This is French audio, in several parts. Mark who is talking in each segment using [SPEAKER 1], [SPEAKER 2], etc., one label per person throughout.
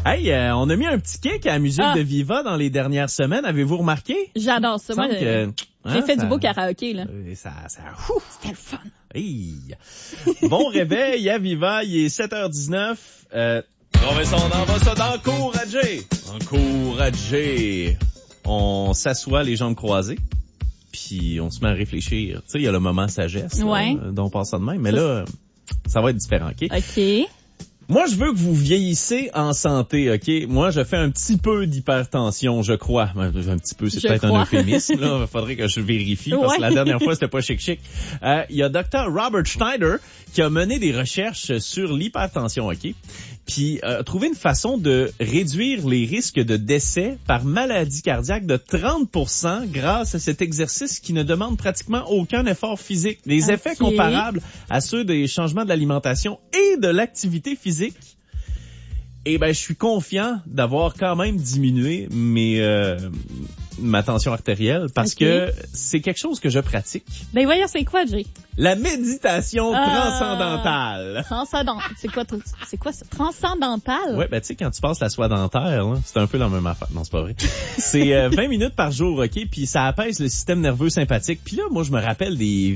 [SPEAKER 1] Hey, on a mis un petit kick à la musique de Viva dans les dernières semaines. Avez-vous remarqué?
[SPEAKER 2] J'adore ça. Moi, j'ai fait du beau karaoké, là.
[SPEAKER 1] C'était le fun. Hey. Bon réveil à Viva, il est 7h19. On va ça d'encourager. Encourager. On s'assoit les jambes croisées, puis on se met à réfléchir. Tu sais, il y a le moment sagesse, là, dont on passe ça de même. Mais là, ça va être différent, OK?
[SPEAKER 2] OK.
[SPEAKER 1] Moi, je veux que vous vieillissez en santé, OK? Moi, je fais un petit peu d'hypertension, je crois. Un petit peu, c'est peut-être un euphémisme, là. Il faudrait que je vérifie, parce que la dernière fois, c'était pas chic. Il y a Dr. Robert Schneider qui a mené des recherches sur l'hypertension, OK? Puis trouvé une façon de réduire les risques de décès par maladie cardiaque de 30% grâce à cet exercice qui ne demande pratiquement aucun effort physique. Les effets comparables à ceux des changements de l'alimentation et de l'activité physique. Et je suis confiant d'avoir quand même diminué ma tension artérielle parce que c'est quelque chose que je pratique.
[SPEAKER 2] Ben voyons, c'est quoi, Jay?
[SPEAKER 1] La méditation transcendantale.
[SPEAKER 2] C'est quoi ça? Transcendantale?
[SPEAKER 1] Ouais, tu sais, quand tu passes la soie dentaire, là, c'est un peu la même affaire. Non, c'est pas vrai. C'est 20 minutes par jour, OK? Puis ça apaise le système nerveux sympathique. Puis là, moi, je me rappelle des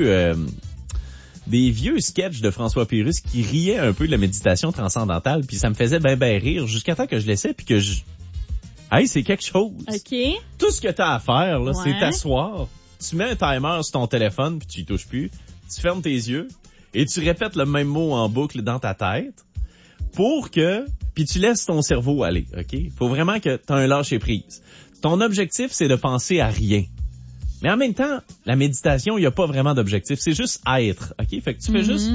[SPEAKER 1] vieux sketchs de François Pérusse qui riaient un peu de la méditation transcendantale, puis ça me faisait ben rire jusqu'à temps que je laissais puis que hey, c'est quelque chose.
[SPEAKER 2] OK.
[SPEAKER 1] Tout ce que t'as à faire, là, c'est t'asseoir, tu mets un timer sur ton téléphone puis tu y touches plus, tu fermes tes yeux et tu répètes le même mot en boucle dans ta tête puis tu laisses ton cerveau aller, OK? Faut vraiment que t'aies un lâcher-prise. Ton objectif, c'est de penser à rien. Mais en même temps, la méditation, il n'y a pas vraiment d'objectif. C'est juste être, OK? Fait que tu fais juste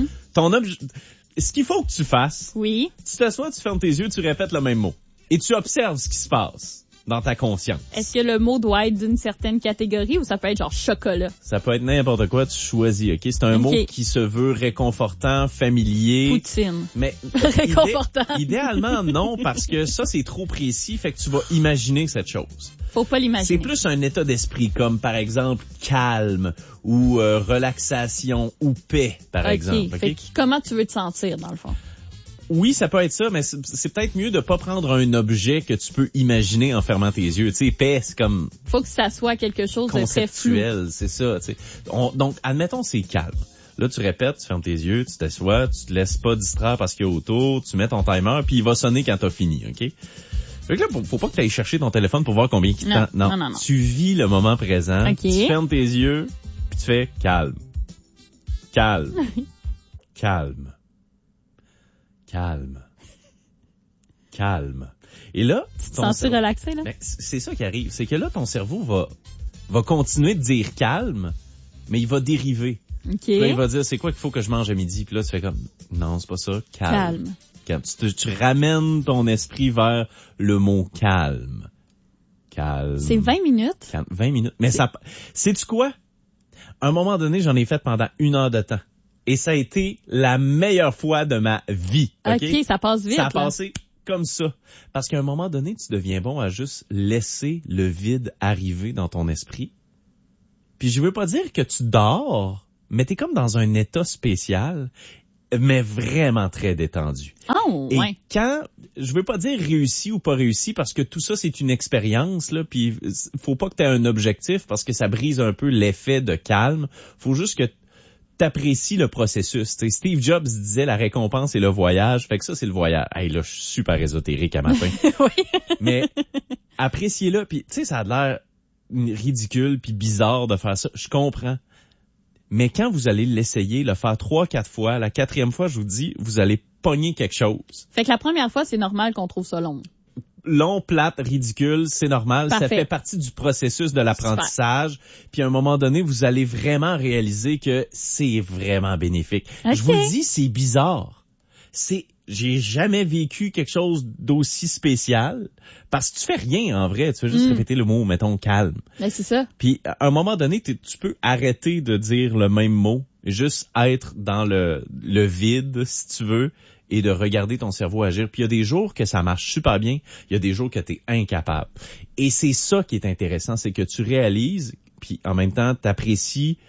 [SPEAKER 1] ce qu'il faut que tu fasses.
[SPEAKER 2] Oui.
[SPEAKER 1] Tu t'assois, tu fermes tes yeux, tu répètes le même mot. Et tu observes ce qui se passe dans ta conscience.
[SPEAKER 2] Est-ce que le mot doit être d'une certaine catégorie ou ça peut être genre chocolat?
[SPEAKER 1] Ça peut être n'importe quoi, tu choisis, OK? C'est un mot qui se veut réconfortant, familier.
[SPEAKER 2] Poutine.
[SPEAKER 1] Mais
[SPEAKER 2] réconfortant.
[SPEAKER 1] Idéalement, non, parce que ça, c'est trop précis, fait que tu vas imaginer cette chose.
[SPEAKER 2] Faut pas l'imaginer.
[SPEAKER 1] C'est plus un état d'esprit, comme par exemple calme ou relaxation ou paix, par exemple.
[SPEAKER 2] Fait que comment tu veux te sentir, dans le fond?
[SPEAKER 1] Oui, ça peut être ça, mais c'est peut-être mieux de pas prendre un objet que tu peux imaginer en fermant tes yeux. Tu sais, paix, c'est comme...
[SPEAKER 2] Faut que ça soit quelque chose de très flou.
[SPEAKER 1] Conceptuel, c'est ça, tu sais. Donc, admettons, c'est calme. Là, tu répètes, tu fermes tes yeux, tu t'assois, tu te laisses pas distraire parce qu'il y a autour, tu mets ton timer, puis il va sonner quand t'as fini, OK? Fait que là, faut pas que tu ailles chercher ton téléphone pour voir combien il temps. Non. Tu vis le moment présent, tu fermes tes yeux, puis tu fais calme. Calme. Calme. Calme. Calme. Et là,
[SPEAKER 2] tu te sens relaxé, là?
[SPEAKER 1] C'est ça qui arrive. C'est que là, ton cerveau va continuer de dire calme, mais il va dériver.
[SPEAKER 2] OK.
[SPEAKER 1] Là, il va dire, c'est quoi qu'il faut que je mange à midi? Puis là, tu fais comme, non, c'est pas ça. Calme. Tu ramènes ton esprit vers le mot calme. Calme.
[SPEAKER 2] C'est 20 minutes?
[SPEAKER 1] 20 minutes. Mais ça, sais-tu quoi? À un moment donné, j'en ai fait pendant 1 heure de temps. Et ça a été la meilleure fois de ma vie. OK,
[SPEAKER 2] ça passe vite.
[SPEAKER 1] Ça a passé comme ça. Parce qu'à un moment donné, tu deviens bon à juste laisser le vide arriver dans ton esprit. Puis je veux pas dire que tu dors, mais t'es comme dans un état spécial, mais vraiment très détendu.
[SPEAKER 2] Oh, ouais.
[SPEAKER 1] Et quand, je veux pas dire réussi ou pas réussi, parce que tout ça, c'est une expérience, là, puis faut pas que t'aies un objectif, parce que ça brise un peu l'effet de calme. Faut juste que t'apprécies le processus. T'sais, Steve Jobs disait la récompense et le voyage. Fait que ça, c'est le voyage. Hey, là, je suis super ésotérique à matin.
[SPEAKER 2] Oui.
[SPEAKER 1] Mais appréciez-le. Puis, tu sais, ça a l'air ridicule puis bizarre de faire ça. Je comprends. Mais quand vous allez l'essayer, le faire 3-4 fois, la 4e fois, je vous dis, vous allez pogner quelque chose.
[SPEAKER 2] Fait que la première fois, c'est normal qu'on trouve ça long.
[SPEAKER 1] Long, plate, ridicule, c'est normal.
[SPEAKER 2] Parfait.
[SPEAKER 1] Ça fait partie du processus de l'apprentissage. Puis à un moment donné, vous allez vraiment réaliser que c'est vraiment bénéfique.
[SPEAKER 2] Okay.
[SPEAKER 1] Je vous le dis, c'est bizarre. J'ai jamais vécu quelque chose d'aussi spécial parce que tu fais rien en vrai. Tu fais juste répéter le mot, mettons, calme.
[SPEAKER 2] Ben, c'est ça.
[SPEAKER 1] Puis à un moment donné, tu peux arrêter de dire le même mot, juste être dans le vide, si tu veux, et de regarder ton cerveau agir. Puis il y a des jours que ça marche super bien, il y a des jours que tu es incapable. Et c'est ça qui est intéressant, c'est que tu réalises, puis en même temps, t'apprécies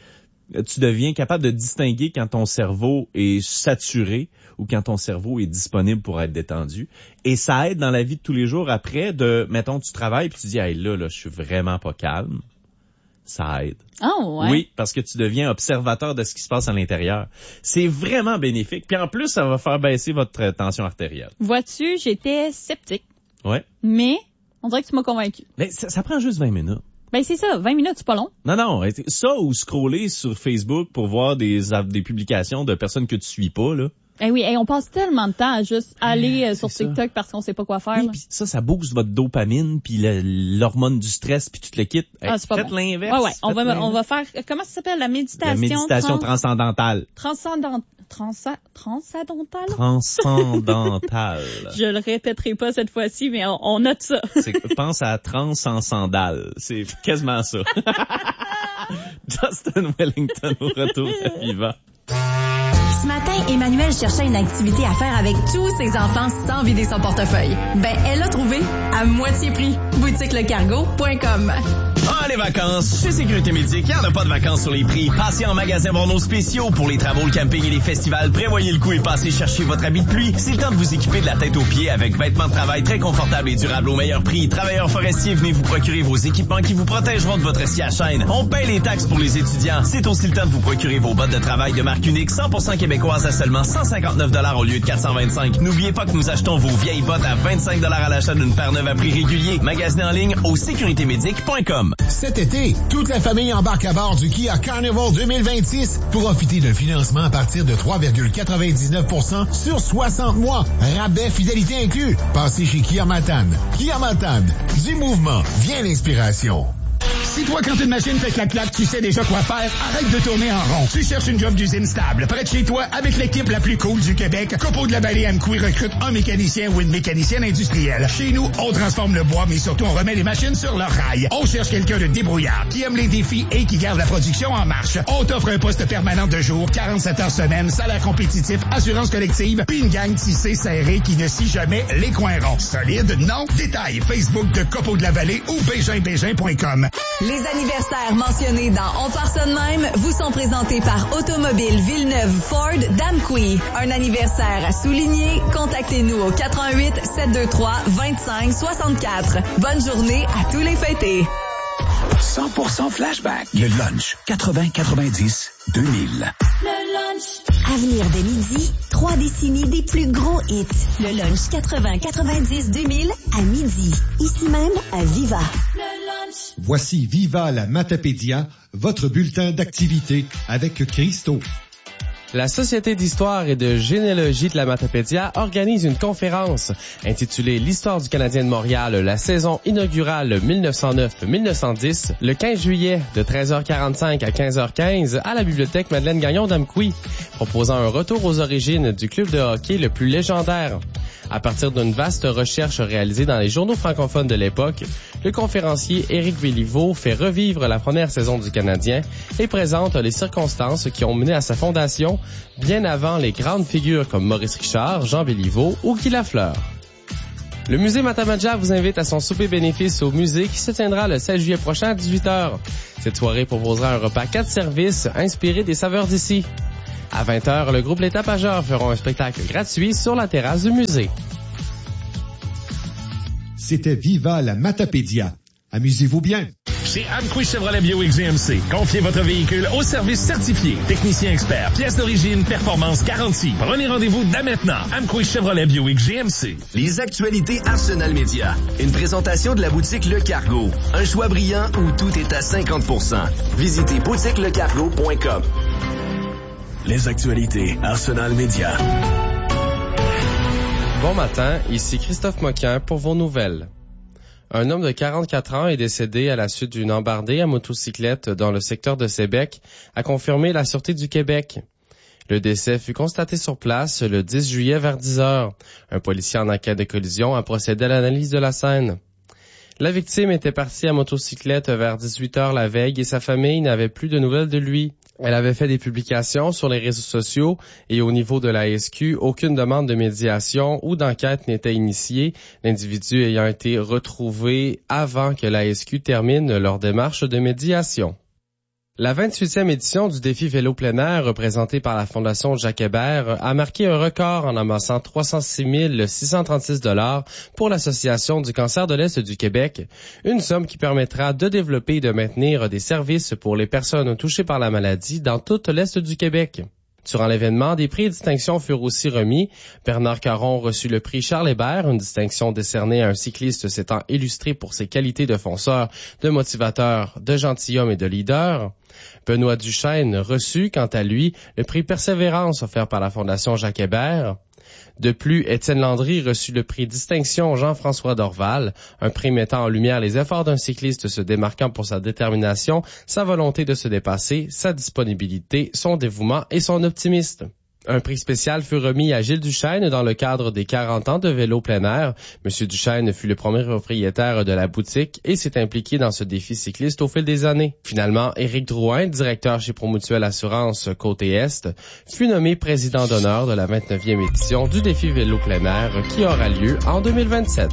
[SPEAKER 1] tu deviens capable de distinguer quand ton cerveau est saturé ou quand ton cerveau est disponible pour être détendu. Et ça aide dans la vie de tous les jours après mettons, tu travailles puis tu dis, hey, là, je suis vraiment pas calme. Ça aide.
[SPEAKER 2] Oh, ouais.
[SPEAKER 1] Oui, parce que tu deviens observateur de ce qui se passe à l'intérieur. C'est vraiment bénéfique. Puis en plus, ça va faire baisser votre tension artérielle.
[SPEAKER 2] Vois-tu, j'étais sceptique.
[SPEAKER 1] Ouais.
[SPEAKER 2] Mais, on dirait que tu m'as convaincu.
[SPEAKER 1] Mais ça prend juste 20 minutes.
[SPEAKER 2] Ben, c'est ça. 20 minutes, c'est pas long.
[SPEAKER 1] Non. Ça ou scroller sur Facebook pour voir des publications de personnes que tu suis pas, là.
[SPEAKER 2] Eh oui, on passe tellement de temps à juste aller sur TikTok parce qu'on sait pas quoi faire.
[SPEAKER 1] Oui, puis ça booste votre dopamine, puis l'hormone du stress, puis tu le quittes.
[SPEAKER 2] C'est pas
[SPEAKER 1] faites
[SPEAKER 2] bon.
[SPEAKER 1] l'inverse.
[SPEAKER 2] Ouais. On va faire, comment ça s'appelle, la méditation?
[SPEAKER 1] La méditation transcendantale.
[SPEAKER 2] Transcendantale?
[SPEAKER 1] Transcendantale.
[SPEAKER 2] Je le répéterai pas cette fois-ci, mais on note ça.
[SPEAKER 1] Pense à trans en sandales. C'est quasiment ça. Justin Wellington au retour à Viva.
[SPEAKER 3] Ce matin, Emmanuel cherchait une activité à faire avec tous ses enfants sans vider son portefeuille. Elle l'a trouvé à moitié prix. boutiquelecargo.com.
[SPEAKER 4] Ah, les vacances! Chez Sécurité Médic, il n'y en a pas de vacances sur les prix. Passez en magasin voir nos spéciaux pour les travaux, le camping et les festivals. Prévoyez le coup et passez chercher votre habit de pluie. C'est le temps de vous équiper de la tête aux pieds avec vêtements de travail très confortables et durables au meilleur prix. Travailleurs forestiers, venez vous procurer vos équipements qui vous protégeront de votre scie à chaîne. On paye les taxes pour les étudiants. C'est aussi le temps de vous procurer vos bottes de travail de marque unique 100% québécoises à seulement 159 $ au lieu de 425. N'oubliez pas que nous achetons vos vieilles bottes à 25 $ à l'achat d'une paire neuve à prix régulier. Magasinez en ligne au sécuritémédic.com.
[SPEAKER 5] Cet été, toute la famille embarque à bord du Kia Carnival 2026 pour profiter d'un financement à partir de 3,99% sur 60 mois. Rabais fidélité inclus. Passez chez Kia Matane. Kia Matane, du mouvement vient l'inspiration.
[SPEAKER 6] Si toi, quand une machine fait clac-clac, tu sais déjà quoi faire, arrête de tourner en rond. Tu cherches une job d'usine stable, près de chez toi, avec l'équipe la plus cool du Québec, Copeaux de la Vallée Amkoui recrute un mécanicien ou une mécanicienne industrielle. Chez nous, on transforme le bois, mais surtout on remet les machines sur leur rail. On cherche quelqu'un de débrouillard, qui aime les défis et qui garde la production en marche. On t'offre un poste permanent de jour, 47 heures semaine, salaire compétitif, assurance collective, puis une gang tissée serrée qui ne scie jamais les coins ronds. Solide? Non? Détail, Facebook de Copeaux de la Vallée ou BéginBégin.com.
[SPEAKER 3] Les anniversaires mentionnés dans On part ça de même vous sont présentés par Automobile Villeneuve Ford d'Amqui. Un anniversaire à souligner? Contactez-nous au 88 723 25 64. Bonne journée à tous les fêtés.
[SPEAKER 7] 100% flashback. Le lunch 80-90-2000.
[SPEAKER 3] Le lunch. À venir dès midi, 3 décennies des plus gros hits. Le lunch 80-90-2000 à midi. Ici même à Viva. Le lunch.
[SPEAKER 8] Voici Viva la Matapédia, votre bulletin d'activité avec Christo.
[SPEAKER 9] La Société d'histoire et de généalogie de la Matapédia organise une conférence intitulée L'histoire du Canadien de Montréal, la saison inaugurale 1909-1910, le 15 juillet de 13h45 à 15h15 à la bibliothèque Madeleine Gagnon d'Amqui, proposant un retour aux origines du club de hockey le plus légendaire. À partir d'une vaste recherche réalisée dans les journaux francophones de l'époque, le conférencier Éric Béliveau fait revivre la première saison du Canadien et présente les circonstances qui ont mené à sa fondation bien avant les grandes figures comme Maurice Richard, Jean Béliveau ou Guy Lafleur. Le musée Matapédia vous invite à son souper bénéfice au musée qui se tiendra le 16 juillet prochain à 18h. Cette soirée proposera un repas 4 services inspiré des saveurs d'ici. À 20h, le groupe Les Tapageurs feront un spectacle gratuit sur la terrasse du musée.
[SPEAKER 8] C'était Viva la Matapédia. Amusez-vous bien.
[SPEAKER 6] Chez Amqui Chevrolet Buick GMC, confiez votre véhicule au service certifié. Technicien expert, pièces d'origine, performance garantie. Prenez rendez-vous dès maintenant. Amqui Chevrolet Buick GMC.
[SPEAKER 4] Les actualités Arsenal Média. Une présentation de la boutique Le Cargo. Un choix brillant où tout est à 50%. Visitez boutiquelecargo.com. Les actualités Arsenal Média.
[SPEAKER 9] Bon matin, ici Christophe Moquin pour vos nouvelles. Un homme de 44 ans est décédé à la suite d'une embardée à motocyclette dans le secteur de Sébec, a confirmé la Sûreté du Québec. Le décès fut constaté sur place le 10 juillet vers 10 heures. Un policier en enquête de collision a procédé à l'analyse de la scène. La victime était partie à motocyclette vers 18 heures la veille et sa famille n'avait plus de nouvelles de lui. Elle avait fait des publications sur les réseaux sociaux et au niveau de la SQ, aucune demande de médiation ou d'enquête n'était initiée, l'individu ayant été retrouvé avant que la SQ termine leur démarche de médiation. La 28e édition du défi vélo plein air, représentée par la Fondation Jacques Hébert, a marqué un record en amassant 306 636 $ pour l'Association du cancer de l'Est du Québec, une somme qui permettra de développer et de maintenir des services pour les personnes touchées par la maladie dans tout l'Est du Québec. Durant l'événement, des prix et distinctions furent aussi remis. Bernard Caron reçut le prix Charles Hébert, une distinction décernée à un cycliste s'étant illustré pour ses qualités de fonceur, de motivateur, de gentilhomme et de leader. Benoît Duchesne reçut, quant à lui, le prix Persévérance offert par la Fondation Jacques Hébert. De plus, Étienne Landry reçut le prix Distinction Jean-François Dorval, un prix mettant en lumière les efforts d'un cycliste se démarquant pour sa détermination, sa volonté de se dépasser, sa disponibilité, son dévouement et son optimisme. Un prix spécial fut remis à Gilles Duchesne dans le cadre des 40 ans de vélo plein air. Monsieur Duchesne fut le premier propriétaire de la boutique et s'est impliqué dans ce défi cycliste au fil des années. Finalement, Éric Drouin, directeur chez Promutuelle Assurance Côté Est, fut nommé président d'honneur de la 29e édition du défi vélo plein air qui aura lieu en 2027.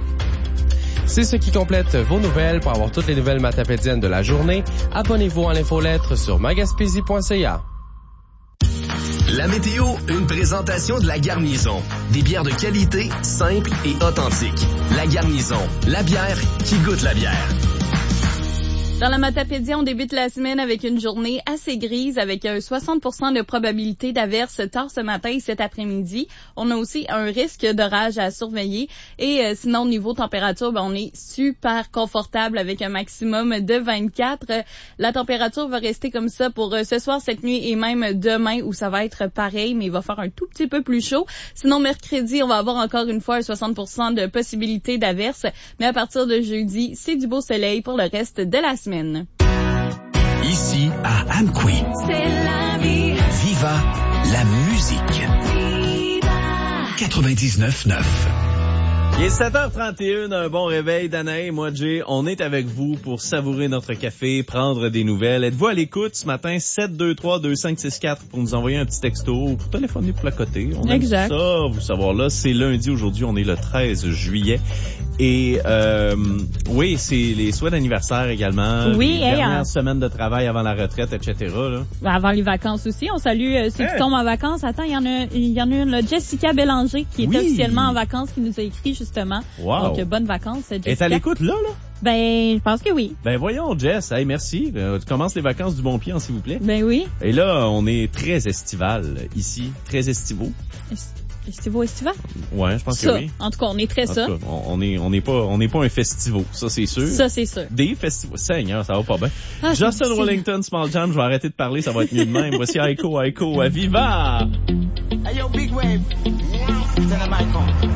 [SPEAKER 9] C'est ce qui complète vos nouvelles. Pour avoir toutes les nouvelles matapédiennes de la journée, abonnez-vous à l'infolettre sur magaspésie.ca.
[SPEAKER 4] La météo, une présentation de La Garnison. Des bières de qualité, simples et authentiques. La Garnison, la bière qui goûte la bière.
[SPEAKER 2] Dans la Matapédia, on débute la semaine avec une journée assez grise avec 60% de probabilité d'averse tard ce matin et cet après-midi. On a aussi un risque d'orage à surveiller. Et sinon, niveau température, on est super confortable avec un maximum de 24. La température va rester comme ça pour ce soir, cette nuit et même demain où ça va être pareil, mais il va faire un tout petit peu plus chaud. Sinon, mercredi, on va avoir encore une fois 60% de possibilité d'averse. Mais à partir de jeudi, c'est du beau soleil pour le reste de la semaine.
[SPEAKER 7] Ici, à Amqui.
[SPEAKER 3] C'est la vie.
[SPEAKER 7] Viva la musique.
[SPEAKER 3] Viva.
[SPEAKER 7] 99.9.
[SPEAKER 1] Il est 7h31, un bon réveil d'Anaï, moi Jay, on est avec vous pour savourer notre café, prendre des nouvelles. Êtes-vous à l'écoute ce matin? 723-2564 pour nous envoyer un petit texto ou pour téléphoner pour la côté. On aime ça, vous savoir là. C'est lundi aujourd'hui, on est le 13 juillet. Et oui, c'est les souhaits d'anniversaire également.
[SPEAKER 2] Oui,
[SPEAKER 1] les dernières semaines de travail avant la retraite, etc. Là.
[SPEAKER 2] Avant les vacances aussi, on salue ceux qui tombent en vacances. Attends, il y en a une, là, Jessica Bélanger, qui est officiellement en vacances, qui nous a écrit justement.
[SPEAKER 1] Wow.
[SPEAKER 2] Donc, bonnes vacances, Jessica.
[SPEAKER 1] Est à l'écoute là?
[SPEAKER 2] Ben, je pense que oui.
[SPEAKER 1] Ben voyons, Jess, hey, merci. Tu commences les vacances du bon pied, s'il vous plaît.
[SPEAKER 2] Ben oui.
[SPEAKER 1] Et là, on est très estival ici, très estivaux.
[SPEAKER 2] Estival?
[SPEAKER 1] Ouais, je pense
[SPEAKER 2] ça,
[SPEAKER 1] que oui.
[SPEAKER 2] En tout cas, on est très ça.
[SPEAKER 1] Cas, on n'est pas un festival, ça c'est sûr.
[SPEAKER 2] Ça c'est sûr.
[SPEAKER 1] Des festivals, Seigneur, ça va pas bien.
[SPEAKER 2] Ah,
[SPEAKER 1] Justin Wellington, Small Jam, je vais arrêter de parler, ça va être mieux de même. Voici Aiko, à Viva!
[SPEAKER 10] Hey yo, Big Wave. Tell them I come.